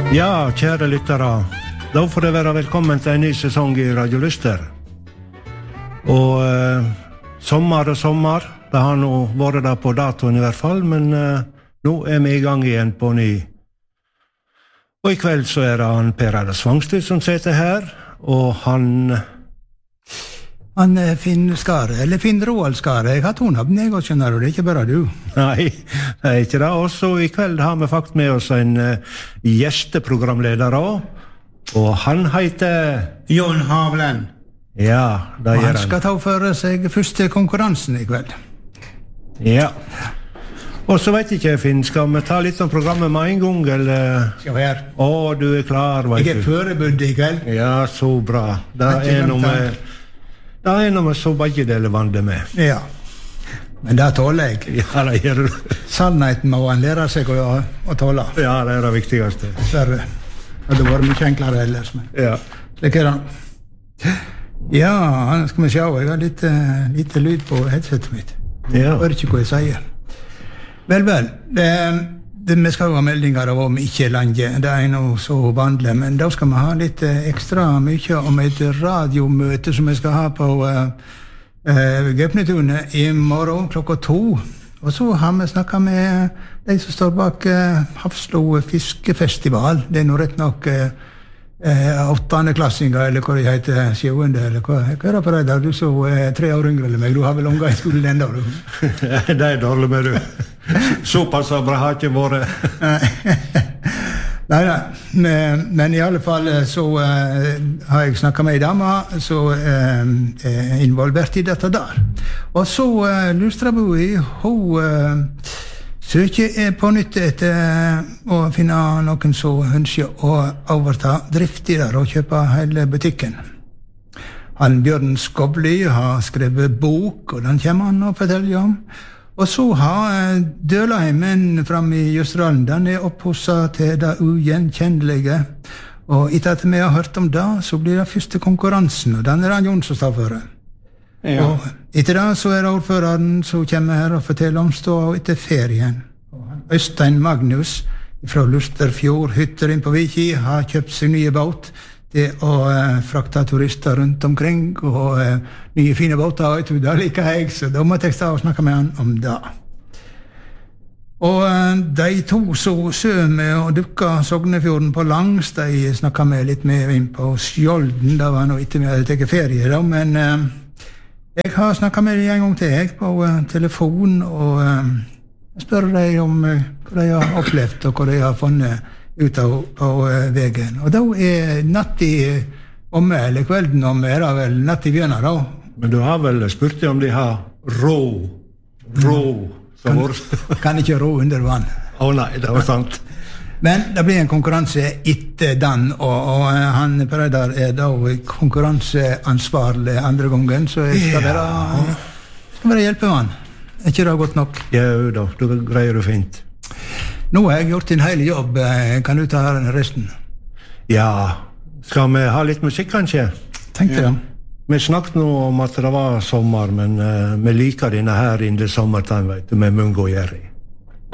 Ja, kjære lyttere, da får det være velkommen til en ny sesong i Radio Lyster. Og sommer, det har nå vært der på datoen i hvert fall, men nå vi i gang igjen på ny. Og i kveld så det han Per Eiler Svangstø som sitter her, og han Finn Skare, eller Finn Roald Skare. Jeg har tonavn, jeg også, skjønner du, det ikke bare du. Nei, det ikke det. Og så i kveld har vi faktisk med oss en gjesteprogramleder også, og han heter Jon Havlen. Ja, det gjør han. Han skal ta for seg første konkurransen i kveld. Ja. Og så vet ikke, Finn, skal vi ta litt om programmet med en gang, eller? Skal vi her. Du klar, vet du. Jeg forberedt i kveld. Ja, så bra. Det noe med så begge deler vandet med. Ja, men det tåler jeg. Ja, det gjør du. Sannheten må han lære seg å tåle. Ja, det det viktigste. Det hadde vært mye enklere ellers. Men. Ja. Slik det. Ja, skal vi se, jeg har litt lyd på headsetet mitt. Ja. Jeg hører ikke hva jeg sier. Vel, vi skal ha meldinger av om ikke lenge, det noe så vanlig, men da skal vi ha litt ekstra mye om et radiomøte som vi skal ha på Gaupnetunet i morgen klokka 2. Og så har vi snakket med de som står bak Hafslo Fiskefestival. Det nå rett nok 8. klassinger, eller hva det heter, 7. eller hva det på deg da? Du så 3 år yngre eller meg, du har vel unga i skolen enda, du? Det dårlig med du. Såpass bra har ikke vært. Nei, men i alle fall så har jeg snakket med en dame som involvert i dette der. Og så Lustraboi, hun søker på nytt etter å finne noen som ønsker å overta drift i der og kjøpe hele butikken. Han Bjørn Skobli har skrevet bok, og den kommer han å fortelle om. Og så har Dølaheimen fremme i Jøsdalen, den opphosset til det ugjenkjennelige. Og etter at vi har hørt om det, så blir det første konkurransen, og den det han Jon som står for. Ja. Og etter det så det ordføreren som kommer her og forteller om stå etter ferien. Øystein Magnus fra Lusterfjord, hytter inn på Viki, har kjøpt sin nye båt til å frakte turister rundt omkring, og nye fine båter, vet du, det liker jeg, så da måtte jeg stå og snakke med han om det. Og de to som sømer og dukker Sognefjorden på langs, de snakket med litt mer inn på Skjolden, det var nå ikke vi hadde tatt ferie da, men jeg har snakket med dem en gang til, jeg, på telefon, og spør dem om hva de har opplevd, og hva de har funnet ut av på veien. Og da natt i omme, eller kvelden omme, det vel natt i bjørna da. Men du har vel spurt dem om de har rå, kan ikke rå under vann. Nei, det var sant. Men det blir en konkurranse etter den, og han Pereidar da konkurranseansvarlig andre gangen, så jeg skal være hjelpemann. Ikke det godt nok? Ja, da, du greier du fint. Nå har jeg gjort en hel jobb, kan du ta resten? Ja, skal vi ha litt musikk kanskje? Tenkte det. Vi snakket nå om at det var sommer, men vi liker denne her in the summertime, vet du, med Mungo Jerry.